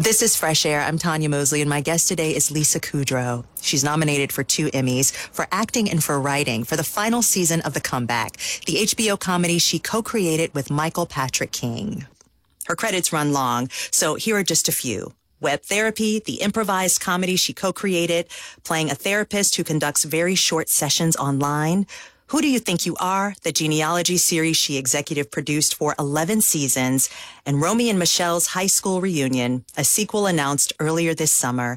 This is Fresh Air. I'm Tanya Mosley, and my guest today is Lisa Kudrow. She's nominated for 2 Emmys for acting and for writing for the final season of The Comeback, the HBO comedy she co-created with Michael Patrick King. Her credits run long, so here are just a few. Web Therapy, the improvised comedy she co-created, playing a therapist who conducts very short sessions online. Who Do You Think You Are?, the genealogy series she executive produced for 11 seasons, and Romy and Michelle's High School Reunion, a sequel announced earlier this summer.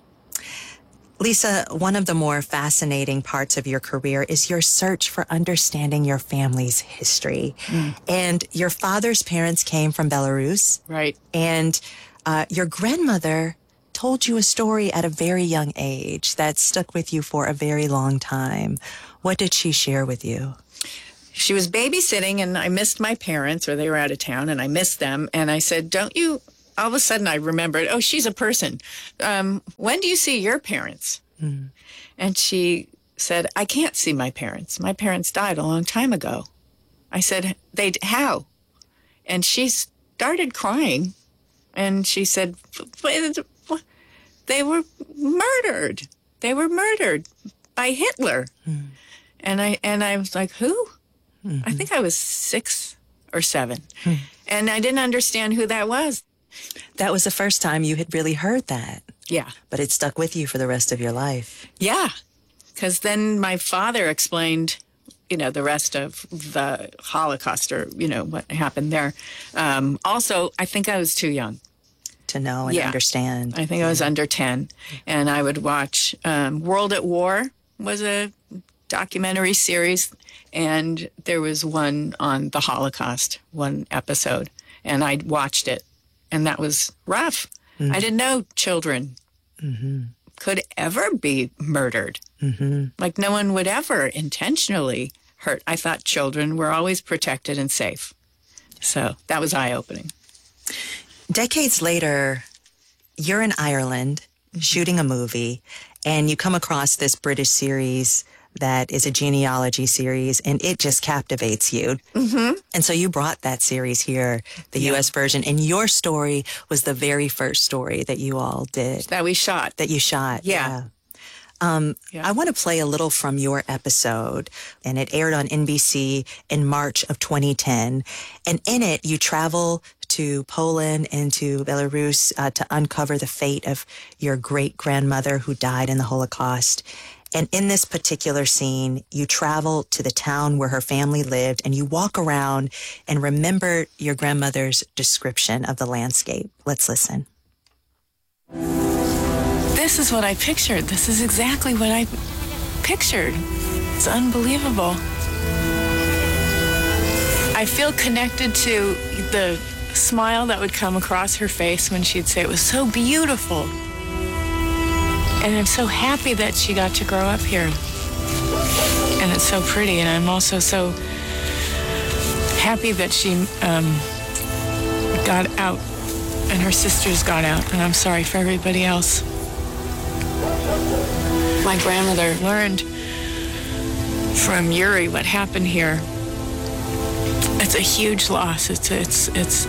Lisa, one of the more fascinating parts of your career is your search for understanding your family's history. And your father's parents came from Belarus. Right. And your grandmother told you a story at a very young age that stuck with you for a very long time. What did she share with you? She was babysitting, and I missed my parents, or they were out of town, and I missed them. And I said, don't you... All of a sudden, I remembered, oh, she's a person. When do you see your parents? And she said, I can't see my parents. My parents died a long time ago. I said, how? And she started crying, and she said, they were murdered. They were murdered by Hitler. And I was like, who? I think I was 6 or 7. And I didn't understand who that was. That was the first time you had really heard that. Yeah. But it stuck with you for the rest of your life. Yeah. Because then my father explained, the rest of the Holocaust, or, what happened there. Also, I think I was too young to know and understand. I think I was under 10. And I would watch World at War was a documentary series, and there was one on the Holocaust, one episode, and I watched it, and that was rough. I didn't know children could ever be murdered. Like, no one would ever intentionally hurt. I thought children were always protected and safe. So that was eye-opening. Decades later, you're in Ireland shooting a movie, and you come across this British series that is a genealogy series, and it just captivates you. And so you brought that series here, the U.S. version, and your story was the very first story that you all did. That we shot. That you shot. Yeah. I want to play a little from your episode, and it aired on NBC in March of 2010. And in it, you travel to Poland and to Belarus to uncover the fate of your great-grandmother who died in the Holocaust. And in this particular scene, you travel to the town where her family lived, and you walk around and remember your grandmother's description of the landscape. Let's listen. This is what I pictured. This is exactly what I pictured. It's unbelievable. I feel connected to the smile that would come across her face when she'd say it was so beautiful. And I'm so happy that she got to grow up here. And it's so pretty. And I'm also so happy that she got out and her sisters got out. And I'm sorry for everybody else. My grandmother learned from Yuri what happened here. It's a huge loss. It's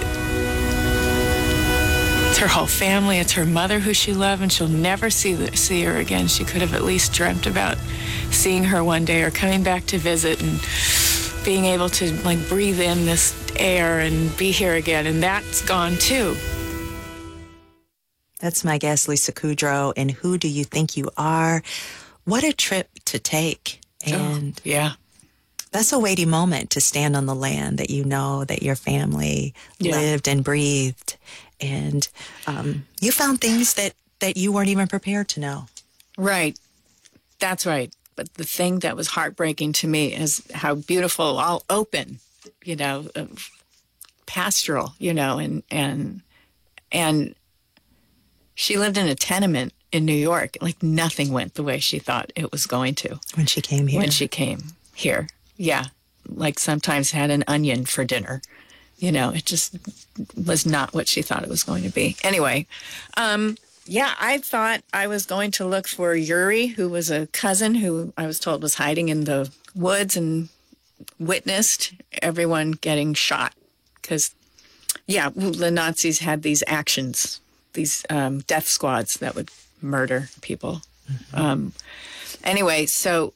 her whole family. It's her mother who she loved, and she'll never see her again. She could have at least dreamt about seeing her one day, or coming back to visit and being able to breathe in this air and be here again. And that's gone too. That's my guest, Lisa Kudrow, and Who Do You Think You Are? What a trip to take. And yeah. That's a weighty moment, to stand on the land that you know that your family lived and breathed. And you found things that you weren't even prepared to know. Right. That's right. But the thing that was heartbreaking to me is how beautiful, all open, pastoral, and she lived in a tenement in New York. Like, nothing went the way she thought it was going to. When she came here. Yeah. Like, sometimes had an onion for dinner. It just was not what she thought it was going to be. Anyway, I thought I was going to look for Yuri, who was a cousin who I was told was hiding in the woods and witnessed everyone getting shot. Because, the Nazis had these actions these death squads that would murder people. Anyway, so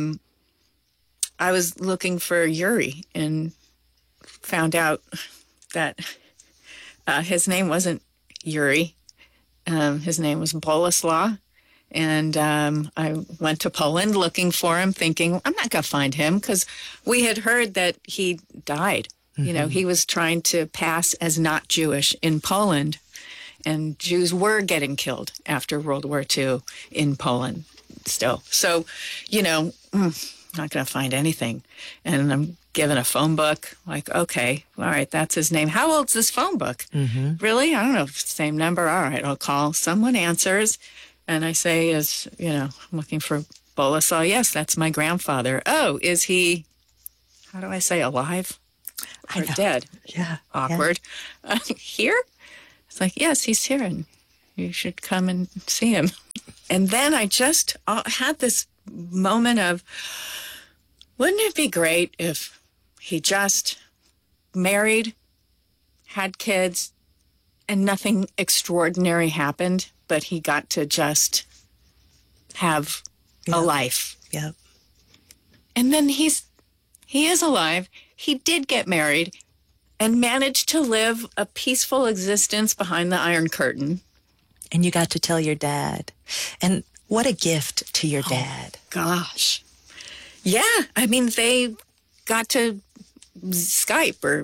I was looking for Yuri and found out that his name wasn't Yuri. His name was Boleslaw. And I went to Poland looking for him, thinking, I'm not going to find him, because we had heard that he died. You know, he was trying to pass as not Jewish in Poland. And Jews were getting killed after World War II in Poland still. So, you know, not going to find anything. And I'm given a phone book, like, okay, all right, that's his name. How old's this phone book? Really? I don't know if it's the same number. All right, I'll call. Someone answers. And I say, I'm looking for Boleslaw. Yes, that's my grandfather. Oh, is he, how do I say, alive or dead? Yeah. Awkward. Yeah. Here? It's like, yes, he's here, and you should come and see him. And then I just had this moment of, wouldn't it be great if he just married, had kids, and nothing extraordinary happened, but he got to just have a life. Yeah. And then he is alive. He did get married and managed to live a peaceful existence behind the Iron Curtain. And you got to tell your dad. And what a gift to your dad. Gosh. Yeah. I mean, they got to Skype or,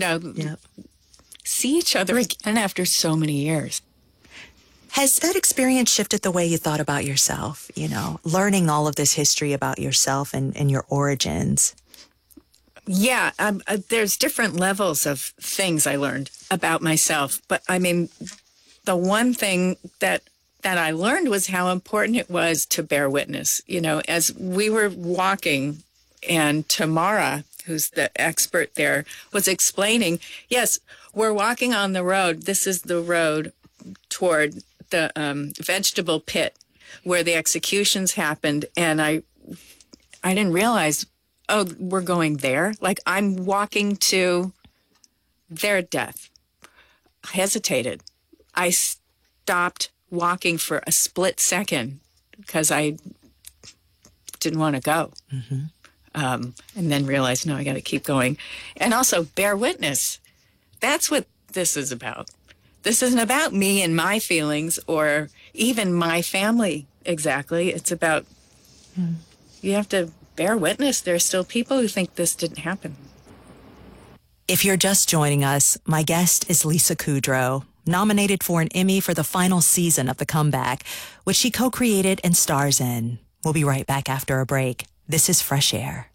see each other again after so many years. Has that experience shifted the way you thought about yourself, learning all of this history about yourself and your origins? Yeah, there's different levels of things I learned about myself. But I mean, the one thing that I learned was how important it was to bear witness. As we were walking, and Tamara, who's the expert there, was explaining, yes, we're walking on the road. This is the road toward the vegetable pit where the executions happened. And I didn't realize, oh, we're going there? Like, I'm walking to their death. I hesitated. I stopped walking for a split second because I didn't want to go. And then realized, no, I got to keep going. And also bear witness. That's what this is about. This isn't about me and my feelings or even my family exactly. It's about, you have to bear witness. There are still people who think this didn't happen. If you're just joining us, my guest is Lisa Kudrow, nominated for an Emmy for the final season of The Comeback, which she co-created and stars in. We'll be right back after a break. This is Fresh Air.